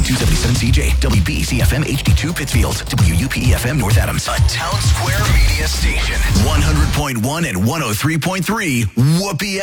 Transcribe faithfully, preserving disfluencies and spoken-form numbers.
two seventy-seven C J, W B C F M H D two Pittsfield, W U P E F M North Adams. A Town Square media station. one hundred point one and one oh three point three Whoopee